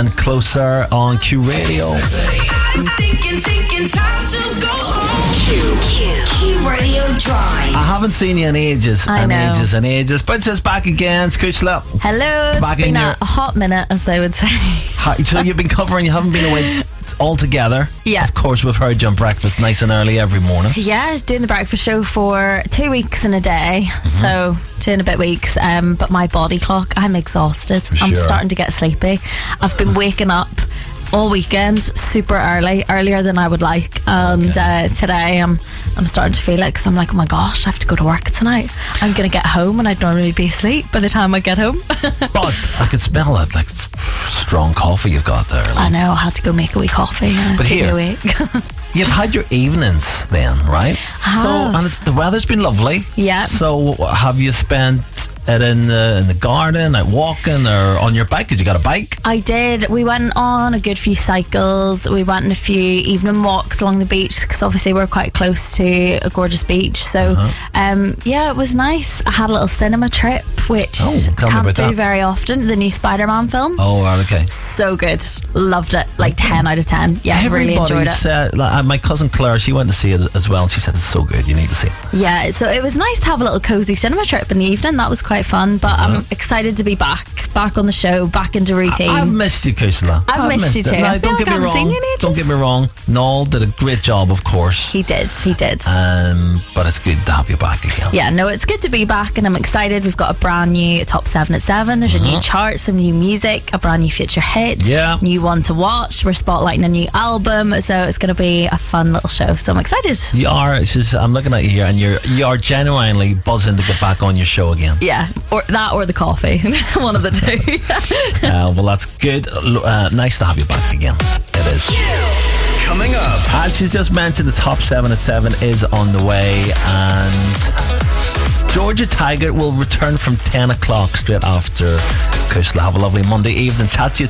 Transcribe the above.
and Closer on Q Radio. I'm thinking time to go home. Q Radio Drive. I haven't seen you in ages I know. ages. But it's just back again, Skushla. Hello, Back it's in been your- a hot minute, as they would say. So you've been covering, you haven't been away altogether. Yeah. Of course, we've heard you on breakfast nice and early every morning. Yeah, I was doing the breakfast show for 2 weeks and a day, so 2 and a bit weeks. But my body clock, I'm exhausted. I'm Sure. starting to get sleepy. I've been waking up all weekend super earlier than I would like, and today I'm starting to feel it because I'm like, oh my gosh, I have to go to work tonight. I'm gonna get home and I'd normally be asleep by the time I get home. But I could smell it, like it's strong coffee you've got there. I know, I had to go make a wee coffee. But keep me here- awake. You've had your evenings then, right? So, and the weather's been lovely. Yeah. So, have you spent it in the garden, out walking, or on your bike? Because you got a bike. I did. We went on a good few cycles. We went on a few evening walks along the beach because obviously we're quite close to a gorgeous beach. So, yeah, it was nice. I had a little cinema trip, which Oh, I tell me can't about do that. very often. The new Spider-Man film. Oh, right, okay. So good. Loved it. Like 10 out of 10. Yeah, really enjoyed it. Said, like, my cousin Claire, she went to see it as well, and she said it's so good. You need to see it. Yeah, so it was nice to have a little cozy cinema trip in the evening. That was quite fun. But I'm excited to be back on the show, back into routine. I've missed you, Kushla. I've missed you it. too. Now, I feel like I haven't seen you in ages. Don't get me wrong. Noel did a great job, of course. He did. But it's good to have you back again. Yeah, no, it's good to be back and I'm excited. We've got a brand new Top 7 at 7. There's a new chart, some new music, a brand new future hit, Yeah. new one to watch. We're spotlighting a new album, so it's going to be a fun little show. So I'm excited. You are. It's just, I'm looking at you here, and you are genuinely buzzing to get back on your show again. Yeah, or that or the coffee. One of the two. Well, that's good. Nice to have you back again. It is. Coming up. As she's just mentioned, the Top 7 at 7 is on the way, and Georgia Tiger will return from 10 o'clock straight after Kushla. Have a lovely Monday evening. Chat to you